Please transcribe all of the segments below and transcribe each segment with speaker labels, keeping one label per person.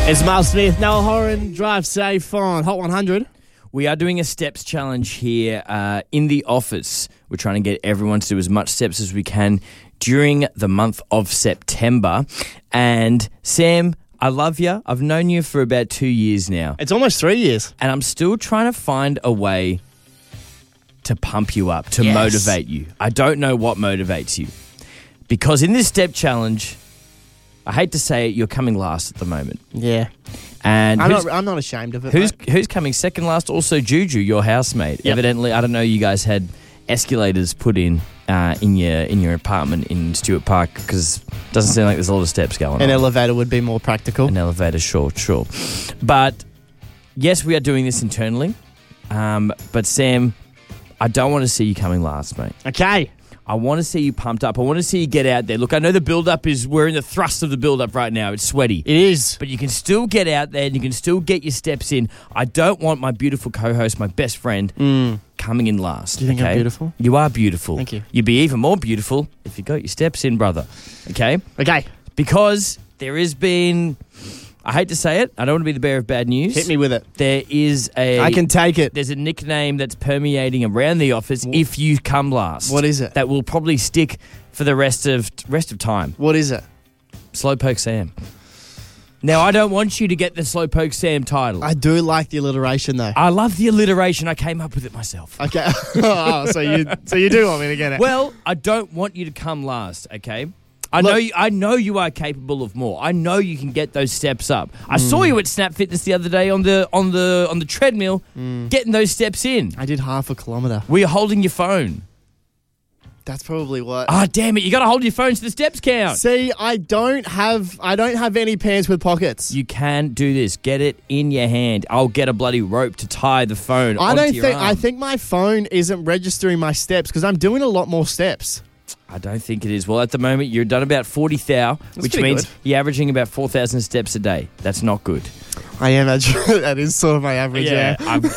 Speaker 1: It's Miles Smith, Noel Horan, Drive Safe on Hot 100.
Speaker 2: We are doing a steps challenge here in the office. We're trying to get everyone to do as much steps as we can during the month of September. And Sam, I love you. I've known you for about 2 years now.
Speaker 1: It's almost 3 years.
Speaker 2: And I'm still trying to find a way to pump you up, to
Speaker 1: Yes.
Speaker 2: motivate you. I don't know what motivates you. Because in this step challenge, I hate to say it, you're coming last at the moment.
Speaker 1: Yeah.
Speaker 2: And
Speaker 1: I'm not ashamed of it.
Speaker 2: who's coming second last? Also, Juju, your housemate.
Speaker 1: Yep.
Speaker 2: Evidently, I don't know. You guys had escalators put in your apartment in Stewart Park because it doesn't seem like there's a lot of steps going on.
Speaker 1: An elevator would be more practical.
Speaker 2: An elevator, sure. But yes, we are doing this internally. But Sam, I don't want to see you coming last, mate.
Speaker 1: Okay.
Speaker 2: I want to see you pumped up. I want to see you get out there. Look, I know the build-up we're in the thrust of the build-up right now. It's sweaty.
Speaker 1: It is.
Speaker 2: But you can still get out there and you can still get your steps in. I don't want my beautiful co-host, my best friend, coming in last.
Speaker 1: Do you think I'm beautiful?
Speaker 2: You are beautiful.
Speaker 1: Thank you.
Speaker 2: You'd be even more beautiful if you got your steps in, brother. Okay?
Speaker 1: Okay.
Speaker 2: Because there has been... I hate to say it. I don't want to be the bearer of bad news.
Speaker 1: Hit me with it.
Speaker 2: There is
Speaker 1: I can take it.
Speaker 2: There's a nickname that's permeating around the office if you come last.
Speaker 1: What is it?
Speaker 2: That will probably stick for the rest of time.
Speaker 1: What is it?
Speaker 2: Slowpoke Sam. Now, I don't want you to get the Slowpoke Sam title.
Speaker 1: I do like the alliteration, though.
Speaker 2: I love the alliteration. I came up with it myself.
Speaker 1: Okay. So you do want me to get it?
Speaker 2: Well, I don't want you to come last, okay? I know you are capable of more. I know you can get those steps up. I saw you at Snap Fitness the other day on the treadmill getting those steps in.
Speaker 1: I did half a kilometre.
Speaker 2: Were you holding your phone?
Speaker 1: That's probably what.
Speaker 2: Ah, damn it! You got to hold your phone so the steps count.
Speaker 1: See, I don't have any pants with pockets.
Speaker 2: You can do this. Get it in your hand. I'll get a bloody rope to tie the phone.
Speaker 1: I think my phone isn't registering my steps because I'm doing a lot more steps.
Speaker 2: I don't think it is. Well, at the moment, you're done about 40,000, which means you're averaging about 4,000 steps a day. That's not good.
Speaker 1: I am actually. That is sort of my average. Yeah.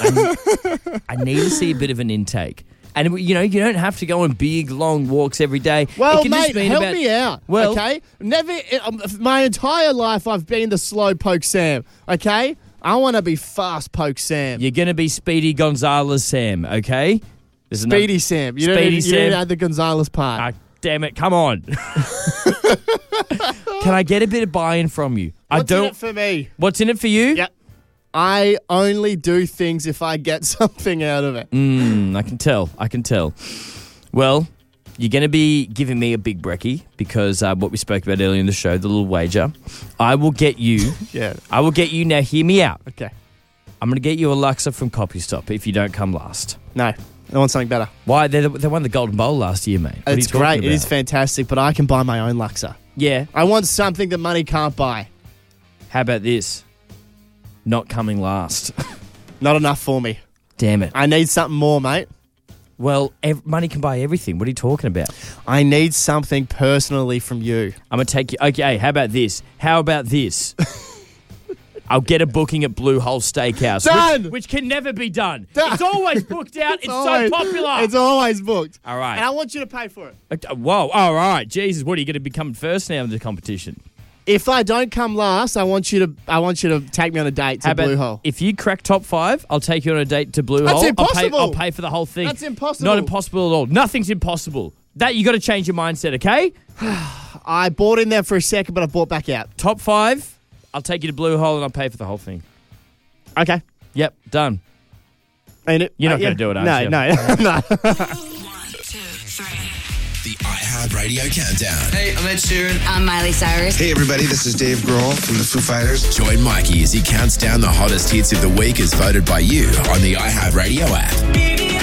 Speaker 2: I need to see a bit of an intake. And, you know, you don't have to go on big, long walks every day.
Speaker 1: Well, mate, help me out, okay? My entire life I've been the slow poke Sam, okay? I want to be fast poke Sam.
Speaker 2: You're going to be Speedy Gonzalez Sam, okay?
Speaker 1: Speedy Sam. You don't add the Gonzalez part.
Speaker 2: Damn it, come on. Can I get a bit of buy-in from you?
Speaker 1: What's in it for me?
Speaker 2: What's in it for you?
Speaker 1: Yep. I only do things if I get something out of it.
Speaker 2: I can tell. Well, you're going to be giving me a big brekkie because what we spoke about earlier in the show, the little wager. I will get you.
Speaker 1: Yeah.
Speaker 2: I will get you. Now, hear me out.
Speaker 1: Okay.
Speaker 2: I'm going to get you a Luxor from CopyStop if you don't come last.
Speaker 1: No. I want something better.
Speaker 2: Why? They won the Golden Bowl last year, mate.
Speaker 1: It's great. It is fantastic, but I can buy my own Luxor.
Speaker 2: Yeah.
Speaker 1: I want something that money can't buy.
Speaker 2: How about this? Not coming last.
Speaker 1: Not enough for me.
Speaker 2: Damn it.
Speaker 1: I need something more, mate.
Speaker 2: Well, money can buy everything. What are you talking about?
Speaker 1: I need something personally from you.
Speaker 2: I'm going to take you... Okay, how about this? I'll get a booking at Blue Hole Steakhouse.
Speaker 1: Done!
Speaker 2: Which can never be done. It's always booked out. It's so popular.
Speaker 1: It's always booked.
Speaker 2: All right.
Speaker 1: And I want you to pay for it.
Speaker 2: Whoa. All right. Jesus, what are you going to be coming first now in the competition?
Speaker 1: If I don't come last, I want you to take me on a date to Blue Hole.
Speaker 2: If you crack top 5, I'll take you on a date to Blue Hole.
Speaker 1: That's impossible.
Speaker 2: I'll pay for the whole thing.
Speaker 1: That's impossible.
Speaker 2: Not impossible at all. Nothing's impossible. That you got to change your mindset, okay?
Speaker 1: I bought in there for a second, but I bought back out.
Speaker 2: Top 5, I'll take you to Blue Hole and I'll pay for the whole thing.
Speaker 1: Okay.
Speaker 2: Yep, done. You're not going to do it, are you?
Speaker 1: No.
Speaker 3: 1, 2, 3.
Speaker 4: The iHeartRadio Countdown.
Speaker 5: Hey, I'm Ed Sheeran.
Speaker 3: I'm Miley Cyrus.
Speaker 6: Hey everybody, this is Dave Grohl from the Foo Fighters.
Speaker 4: Join Mikey as he counts down the hottest hits of the week as voted by you on the iHeartRadio app.